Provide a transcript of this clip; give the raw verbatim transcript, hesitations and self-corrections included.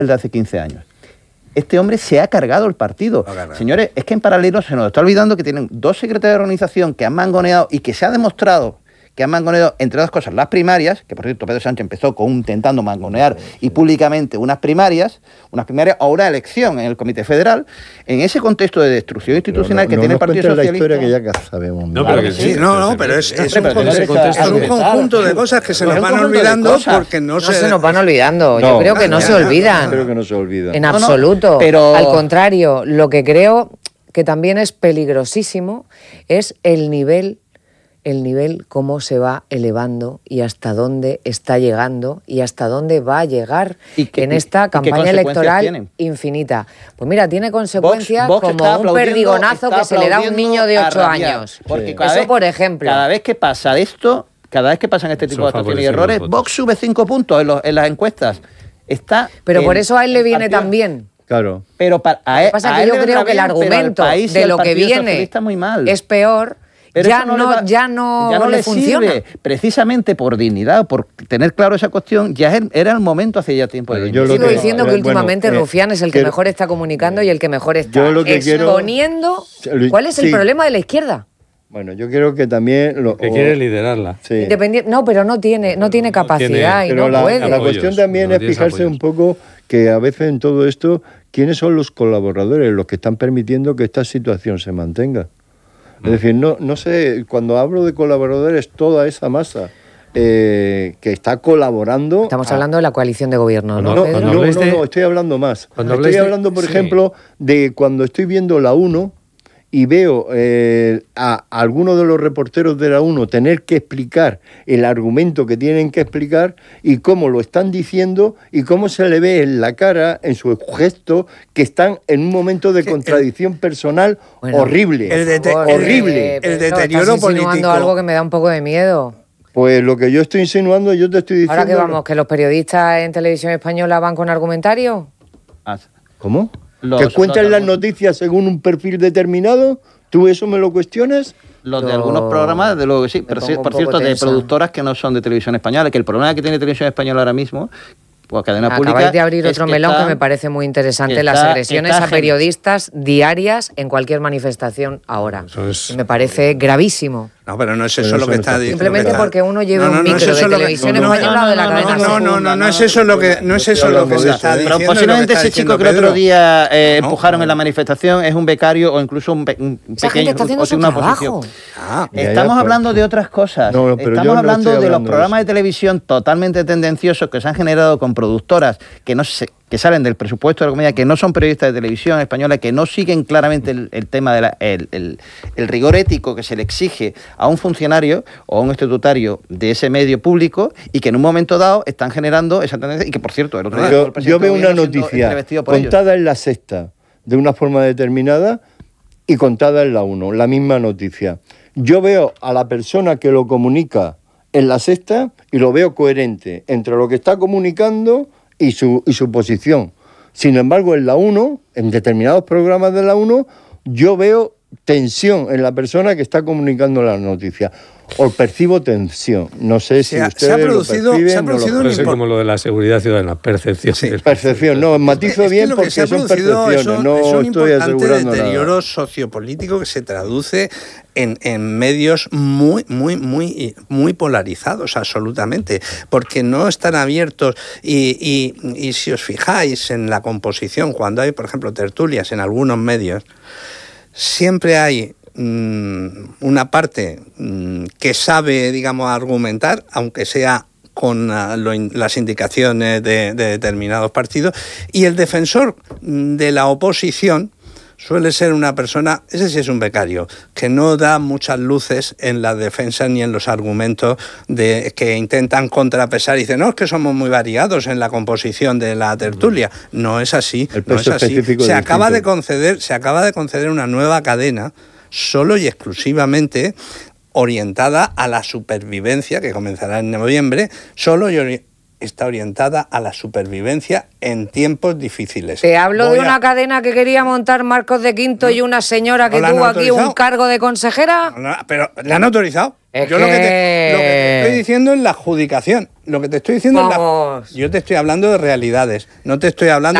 el de hace quince años. Este hombre se ha cargado el partido. No, señores, es que en paralelo se nos está olvidando que tienen dos secretarios de organización que han mangoneado y que se ha demostrado que han mangoneado, entre otras cosas, las primarias, que por cierto Pedro Sánchez empezó con un, intentando mangonear y públicamente unas primarias, unas primarias o una elección en el Comité Federal, en ese contexto de destrucción institucional no, que no tiene el Partido Socialista. La historia que ya sabemos. No, pero que sí, no, no, pero es, es, un, es un conjunto de cosas que se nos van olvidando porque no, no se... se nos van olvidando. Yo creo que no se olvidan. Creo que no se olvidan. En absoluto. Pero al contrario, lo que creo que también es peligrosísimo es el nivel el nivel cómo se va elevando y hasta dónde está llegando y hasta dónde va a llegar ¿Y qué, en esta campaña electoral tienen? Infinita. Pues mira, tiene consecuencias Vox, Vox como un perdigonazo que se le da a un niño de ocho años. Porque sí. Eso, vez, por ejemplo. Cada vez que pasa esto, cada vez que pasan este tipo de actuaciones y errores, Vox sube cinco puntos en, los, en las encuestas. Está Pero en, por eso a él le viene tan bien. Claro. Pero para, a, Lo que pasa es que yo creo que el argumento de lo que viene muy mal. es peor. Pero ya no, no, le va, ya no, ya no le, le funciona. Sirve. Precisamente por dignidad, por tener claro esa cuestión, ya era el momento hace ya tiempo. De yo sigo diciendo que últimamente bueno, Rufián es el que, que mejor está comunicando y el que mejor está yo lo que exponiendo quiero, cuál es el sí. problema de la izquierda. Bueno, yo creo que también... Lo, que o, quiere liderarla. Sí. Independiente, no, pero no tiene, no tiene capacidad no tiene, y no la, puede. La cuestión también no es fijarse apoyos. un poco que a veces en todo esto, ¿quiénes son los colaboradores, los que están permitiendo que esta situación se mantenga? Es decir, no, no sé, cuando hablo de colaboradores, toda esa masa eh, que está colaborando... Estamos a... hablando de la coalición de gobierno, ¿no? No, Pedro? no, no, no, no, estoy hablando más. Estoy hablando, por sí. ejemplo, de cuando estoy viendo la uno y veo eh, a, a algunos de los reporteros de la uno tener que explicar el argumento que tienen que explicar y cómo lo están diciendo y cómo se le ve en la cara, en su gesto, que están en un momento de contradicción el, personal bueno, horrible. El dete- horrible. El, el deterioro estás insinuando político. Algo que me da un poco de miedo. Pues lo que yo estoy insinuando, yo te estoy diciendo... Ahora que vamos, que los periodistas en televisión española van con argumentario. ¿Cómo? Los, ¿Que cuentan los, las noticias según un perfil determinado? ¿Tú eso me lo cuestionas? Los de algunos programas, de luego que sí, pero sí, por cierto, tensa. de productoras que no son de televisión española, que el problema que tiene televisión española ahora mismo, pues cadena Acabáis pública... Acabáis de abrir otro que melón está, que me parece muy interesante, está, las agresiones a periodistas gen... diarias en cualquier manifestación ahora. Eso es... Me parece gravísimo. No, pero no es eso lo que está diciendo. Simplemente porque uno lleve no, no, un micro no es de televisión que... española o de la cadena. No, no, no, no es eso lo que no es eso lo que se está diciendo. Pero posiblemente ese chico que el otro día eh, empujaron en la manifestación es un becario o incluso un, un pequeño o una oposición. Ah, Estamos hablando de otras cosas. Estamos hablando de los programas de televisión totalmente tendenciosos que se han generado con productoras que no se que salen del presupuesto de la comedia, que no son periodistas de televisión española, que no siguen claramente el, el tema del el, el, el rigor ético que se le exige a un funcionario o a un estatutario de ese medio público y que en un momento dado están generando esa tendencia y que, por cierto, el otro día... Yo, yo veo una noticia contada en La Sexta de una forma determinada y contada en La Uno, la misma noticia. Yo veo a la persona que lo comunica en La Sexta y lo veo coherente entre lo que está comunicando y su, y su posición. Sin embargo, en La Uno, en determinados programas de La Uno, yo veo tensión en la persona que está comunicando las noticias. O percibo tensión. No sé si se ha, ustedes se ha producido, lo perciben. Se ha producido no lo... Es como lo de la seguridad ciudadana, percepción. Sí, percepción, no, matizo es bien que porque son percepciones, es un, no es un estoy asegurando deterioro nada. sociopolítico que se traduce en, en medios muy, muy, muy, muy polarizados, absolutamente, porque no están abiertos y, y, y si os fijáis en la composición, cuando hay, por ejemplo, tertulias en algunos medios, siempre hay una parte que sabe, digamos, argumentar, aunque sea con lo, las indicaciones de, de determinados partidos, y el defensor de la oposición suele ser una persona, ese sí es un becario, que no da muchas luces en la defensa ni en los argumentos de que intentan contrapesar y dicen, no, es que somos muy variados en la composición de la tertulia. No es así, no es así. Se acaba de conceder, se acaba de conceder una nueva cadena solo y exclusivamente orientada a la supervivencia, que comenzará en noviembre, solo y, ori- está orientada a la supervivencia en tiempos difíciles. Te hablo Voy de una a... cadena que quería montar Marcos de Quinto ¿No? y una señora que ¿No tuvo aquí autorizado? un cargo de consejera. No, pero ¿le han autorizado? Es Yo que... lo, que te, lo que te estoy diciendo es la adjudicación. Lo que te estoy diciendo Vamos. es la... Yo te estoy hablando de realidades. No te estoy hablando...